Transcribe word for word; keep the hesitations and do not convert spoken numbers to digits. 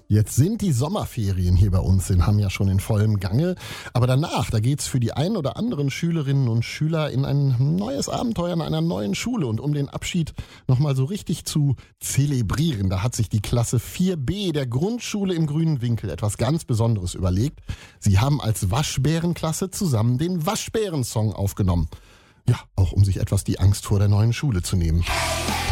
Jetzt sind die Sommerferien hier bei uns in Hamm ja schon in vollem Gange. Aber danach, da geht's für die ein oder anderen Schülerinnen und Schüler in ein neues Abenteuer in einer neuen Schule. Und um den Abschied nochmal so richtig zu zelebrieren, da hat sich die Klasse vier b der Grundschule im Grünen Winkel etwas ganz Besonderes überlegt. Sie haben als Waschbärenklasse zusammen den Waschbärensong aufgenommen. Ja, auch um sich etwas die Angst vor der neuen Schule zu nehmen.